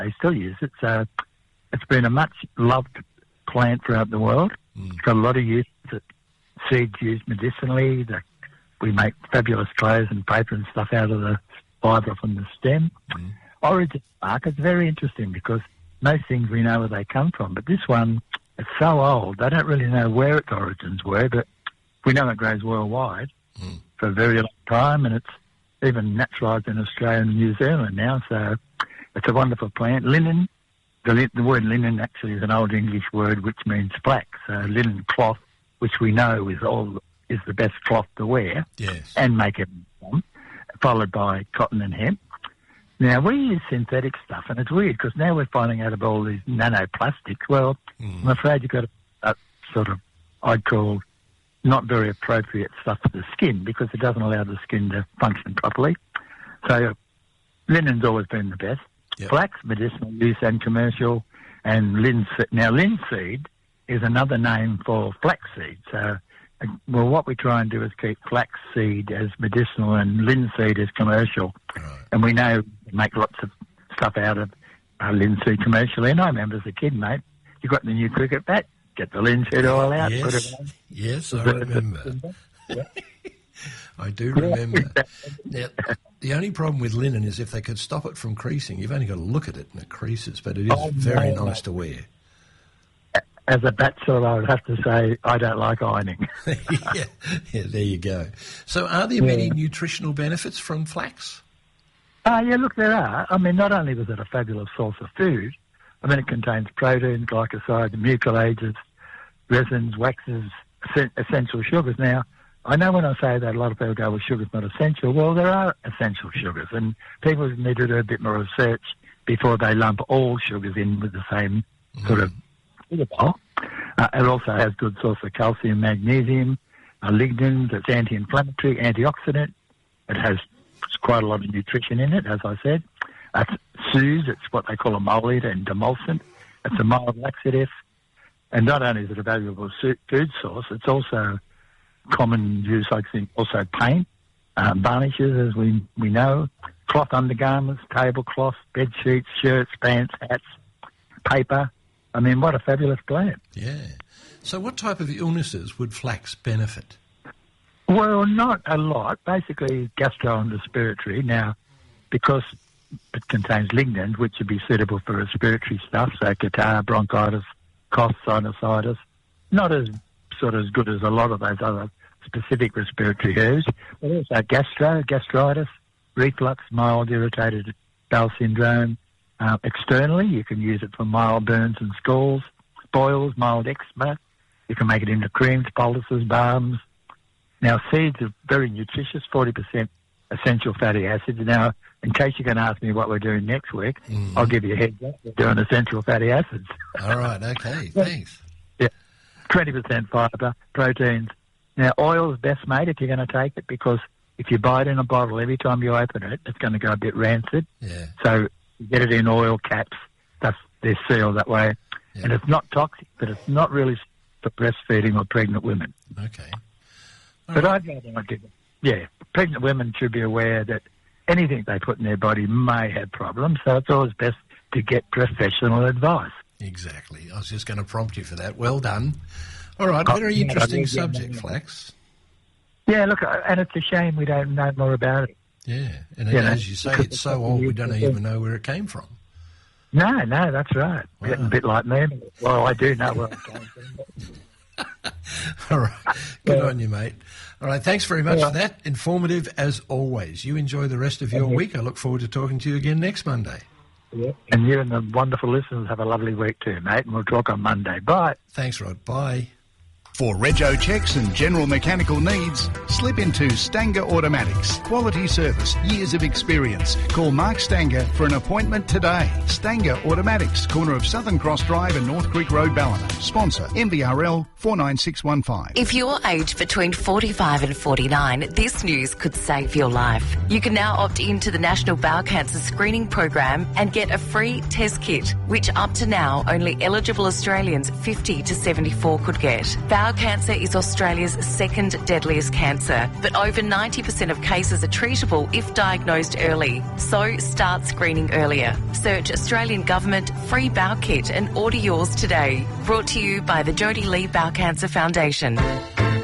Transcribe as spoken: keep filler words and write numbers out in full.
they still use it. So it's been a much loved plant throughout the world. Mm. It's got a lot of use. Seeds used medicinally. The, we make fabulous clothes and paper and stuff out of the fibre from the stem. Mm. Origin bark is very interesting because most things we know where they come from, but this one, it's so old, they don't really know where its origins were, but we know it grows worldwide mm. for a very long time, and it's even naturalised in Australia and New Zealand now, so it's a wonderful plant. Linen, the, the word linen actually is an Old English word which means flax, so linen cloth, which we know is all is the best cloth to wear yes. and make it from, followed by cotton and hemp. Now, we use synthetic stuff, and it's weird because now we're finding out about all these nanoplastics. Well, mm. I'm afraid you've got a, a sort of, I'd call, not very appropriate stuff for the skin because it doesn't allow the skin to function properly. So linen's always been the best. Yep. Flax, medicinal use and commercial, and linseed. Now, linseed is another name for flaxseed. So, well, what we try and do is keep flaxseed as medicinal and linseed as commercial. Right. And we know we make lots of stuff out of uh, linseed commercially. And I remember as a kid, mate, you got the new cricket bat, get the linseed oil out, yes. put it on. Yes, I remember. I do remember. Now, the only problem with linen is if they could stop it from creasing. You've only got to look at it and it creases, but it is oh, very no, nice mate. to wear. As a bachelor, I would have to say I don't like ironing. yeah, yeah, there you go. So are there many yeah. nutritional benefits from flax? Uh, yeah, look, there are. I mean, not only was it a fabulous source of food, I mean, it contains protein, glycosides, mucilages, resins, waxes, essential sugars. Now, I know when I say that a lot of people go, well, sugar's not essential. Well, there are essential sugars, and people need to do a bit more research before they lump all sugars in with the same mm. sort of Uh, it also has good source of calcium, magnesium, uh, lignans. It's anti-inflammatory, antioxidant. It has quite a lot of nutrition in it, as I said. Uh, it soothes. It's what they call a mole eater and demulcent. It's a mild laxative. And not only is it a valuable su- food source, it's also common use, I think, also paint, um, varnishes, as we, we know, cloth undergarments, tablecloths, bed sheets, shirts, pants, hats, paper. I mean, what a fabulous plant. Yeah. So what type of illnesses would flax benefit? Well, not a lot. Basically, gastro and respiratory. Now, because it contains lignans, which would be suitable for respiratory stuff, so catarrh, bronchitis, cough, sinusitis. Not as sort of as good as a lot of those other specific respiratory herbs, but also gastro, gastritis, reflux, mild irritated bowel syndrome. Uh, externally, you can use it for mild burns and scalds, boils, mild eczema. You can make it into creams, poultices, balms. Now, seeds are very nutritious, forty percent essential fatty acids. Now, in case you're going to ask me what we're doing next week, mm. I'll give you a heads up. We're doing essential fatty acids. All right, okay, thanks. Yeah, twenty percent fibre, proteins. Now, oil's best, mate, if you're going to take it, because if you buy it in a bottle, every time you open it, it's going to go a bit rancid. Yeah. So you get it in oil caps. That's, they're sealed that way. Yeah. And it's not toxic, but it's not really for breastfeeding or pregnant women. Okay. All but right. I'd rather not do that. Yeah, pregnant women should be aware that anything they put in their body may have problems, so it's always best to get professional advice. Exactly. I was just going to prompt you for that. Well done. All right, very oh, interesting yeah, subject, yeah, yeah. Flax. Yeah, look, and it's a shame we don't know more about it. Yeah, and it, as you say, it's so old we don't even know where it came from. No, no, that's right. Wow. Getting a bit like me. Well, I do know where it came from. All right. Good yeah. on you, mate. All right, thanks very much yeah. for that. Informative as always. You enjoy the rest of your yeah. week. I look forward to talking to you again next Monday. Yeah. And you and the wonderful listeners have a lovely week too, mate, and we'll talk on Monday. Bye. Thanks, Rod. Bye. For rego checks and general mechanical needs, slip into Stanger Automatics. Quality service, years of experience. Call Mark Stanger for an appointment today. Stanger Automatics, corner of Southern Cross Drive and North Creek Road, Ballina. Sponsor M V R L four nine six one five. If you're aged between forty-five and forty-nine, this news could save your life. You can now opt into the National Bowel Cancer Screening Program and get a free test kit, which up to now only eligible Australians fifty to seventy-four could get. Bowel Bowel cancer is Australia's second deadliest cancer, but over ninety percent of cases are treatable if diagnosed early. So start screening earlier. Search Australian Government Free Bowel Kit and order yours today. Brought to you by the Jodie Lee Bowel Cancer Foundation.